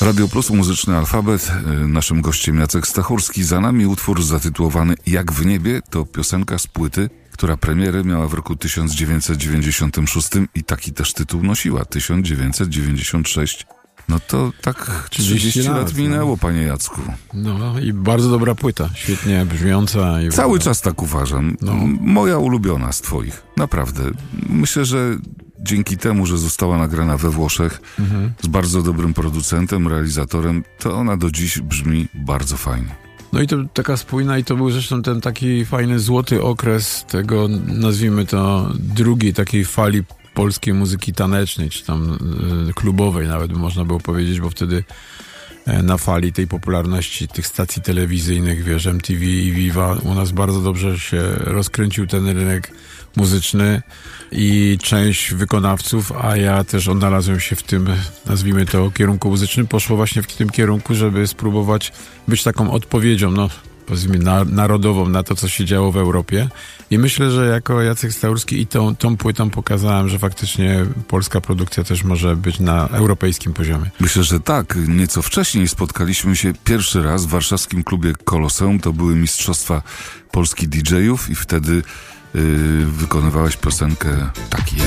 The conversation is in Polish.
Radio Plus, muzyczny alfabet. Naszym gościem Jacek Stachurski. Za nami utwór zatytułowany Jak w niebie. To piosenka z płyty, która premierę miała w roku 1996 i taki też tytuł nosiła. 1996. No to tak 30 lat minęło, panie Jacku. No i bardzo dobra płyta, świetnie brzmiąca. Cały czas tak uważam. No. Moja ulubiona z twoich. Naprawdę. Myślę, że dzięki temu, że została nagrana we Włoszech z bardzo dobrym producentem, realizatorem, to ona do dziś brzmi bardzo fajnie. No i to taka spójna i to był zresztą ten taki fajny złoty okres tego, nazwijmy to, drugiej takiej fali polskiej muzyki tanecznej, czy tam klubowej nawet by można było powiedzieć, bo wtedy na fali tej popularności tych stacji telewizyjnych, wiesz, MTV i Viva, u nas bardzo dobrze się rozkręcił ten rynek muzyczny i część wykonawców, a ja też odnalazłem się w tym, nazwijmy to, kierunku muzycznym, poszło właśnie w tym kierunku, żeby spróbować być taką odpowiedzią, no powiedzmy narodową na to, co się działo w Europie. I myślę, że jako Jacek Stachurski i tą płytą pokazałem, że faktycznie polska produkcja też może być na europejskim poziomie. Myślę, że tak. Nieco wcześniej spotkaliśmy się pierwszy raz w warszawskim klubie Koloseum. To były Mistrzostwa Polski DJ-ów i wtedy wykonywałeś piosenkę Taki